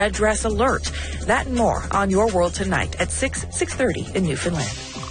address alert. That and more on Your World Tonight at 6:30 in Newfoundland.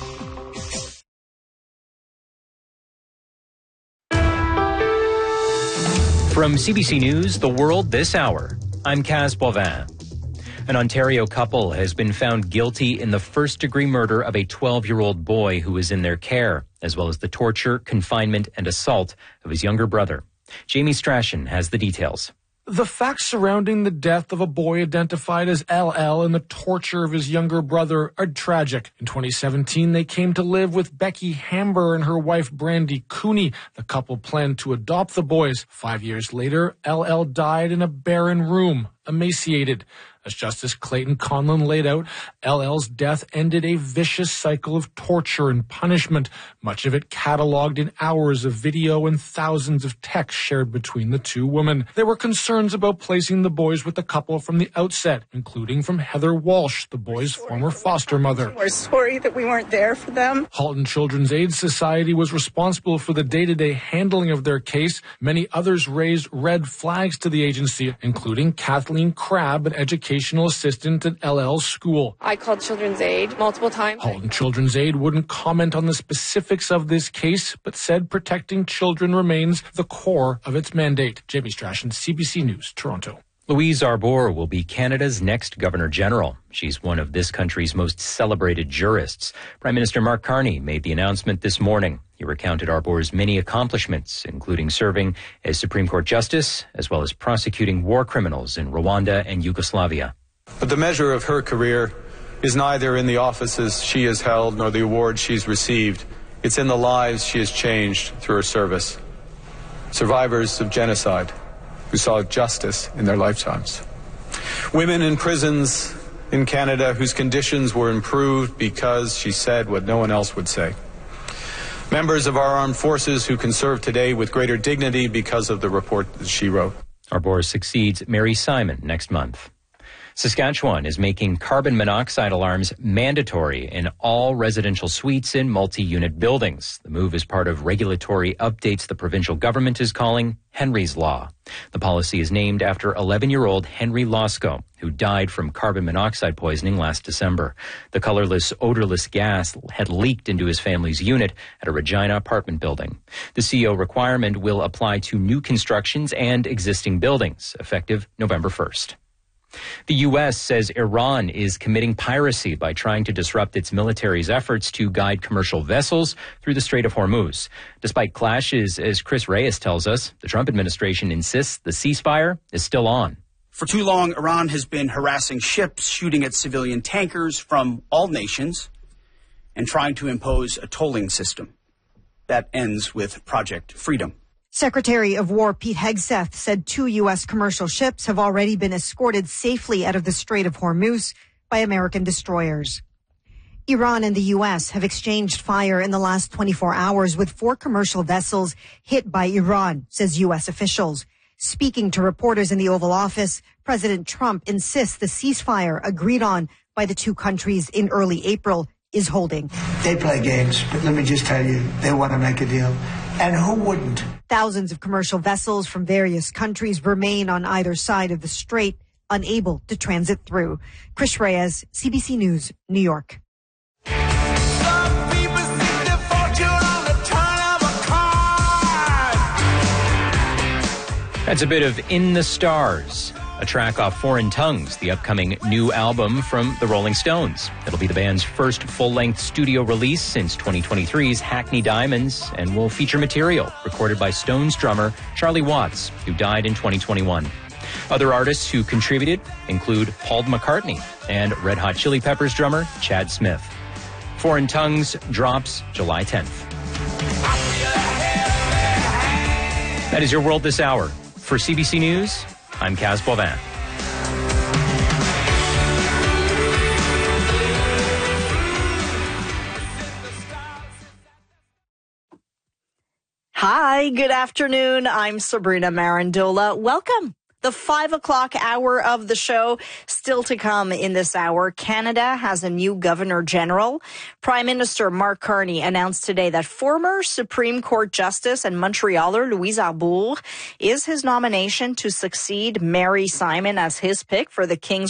From CBC News, The World This Hour, I'm Kaz Boivin. An Ontario couple has been found guilty in the first-degree murder of a 12-year-old boy who was in their care, as well as the torture, confinement, and assault of his younger brother. Jamie Strachan has the details. The facts surrounding the death of a boy identified as LL and the torture of his younger brother are tragic. In 2017, they came to live with Becky Hamber and her wife Brandy Cooney. The couple planned to adopt the boys. 5 years later, LL died in a barren room, emaciated. As Justice Clayton Conlon laid out, LL's death ended a vicious cycle of torture and punishment, much of it cataloged in hours of video and thousands of texts shared between the two women. There were concerns about placing the boys with the couple from the outset, including from Heather Walsh, the boys' former foster mother. We're sorry that we weren't there for them. Halton Children's Aid Society was responsible for the day-to-day handling of their case. Many others raised red flags to the agency, including Kathleen Crabb, an educational assistant at LL's school. I called Children's Aid multiple times. Halton Children's Aid wouldn't comment on the specifics of this case, but said protecting children remains the core of its mandate. Jamie Strachan, CBC News, Toronto. Louise Arbour will be Canada's next Governor-General. She's one of this country's most celebrated jurists. Prime Minister Mark Carney made the announcement this morning. He recounted Arbour's many accomplishments, including serving as Supreme Court Justice, as well as prosecuting war criminals in Rwanda and Yugoslavia. But the measure of her career is neither in the offices she has held nor the awards she's received. It's in the lives she has changed through her service. Survivors of genocide who saw justice in their lifetimes. Women in prisons in Canada whose conditions were improved because she said what no one else would say. Members of our armed forces who can serve today with greater dignity because of the report that she wrote. Arbour succeeds Mary Simon next month. Saskatchewan is making carbon monoxide alarms mandatory in all residential suites in multi-unit buildings. The move is part of regulatory updates the provincial government is calling Henry's Law. The policy is named after 11-year-old Henry Losco, who died from carbon monoxide poisoning last December. The colorless, odorless gas had leaked into his family's unit at a Regina apartment building. The CO requirement will apply to new constructions and existing buildings, effective November 1st. The U.S. says Iran is committing piracy by trying to disrupt its military's efforts to guide commercial vessels through the Strait of Hormuz. Despite clashes, as Chris Reyes tells us, the Trump administration insists the ceasefire is still on. For too long, Iran has been harassing ships, shooting at civilian tankers from all nations, and trying to impose a tolling system. That ends with Project Freedom. Secretary of War Pete Hegseth said 2 U.S. commercial ships have already been escorted safely out of the Strait of Hormuz by American destroyers. Iran and the U.S. have exchanged fire in the last 24 hours with 4 commercial vessels hit by Iran, says U.S. officials. Speaking to reporters in the Oval Office, President Trump insists the ceasefire agreed on by the 2 countries in early April is holding. They play games, but let me just tell you, they want to make a deal. And who wouldn't? Thousands of commercial vessels from various countries remain on either side of the strait, unable to transit through. Chris Reyes, CBC News, New York. That's a bit of In the Stars, a track off Foreign Tongues, the upcoming new album from the Rolling Stones. It'll be the band's first full-length studio release since 2023's Hackney Diamonds and will feature material recorded by Stones drummer Charlie Watts, who died in 2021. Other artists who contributed include Paul McCartney and Red Hot Chili Peppers drummer Chad Smith. Foreign Tongues drops July 10th. That is your World This Hour. For CBC News, I'm Kaz Boivin. Hi, good afternoon. I'm Sabrina Marandola. Welcome The 5 o'clock hour of the show still to come in this hour. Canada has a new Governor General. Prime Minister Mark Carney announced today that former Supreme Court Justice and Montrealer Louise Arbour is his nomination to succeed Mary Simon as his pick for the King's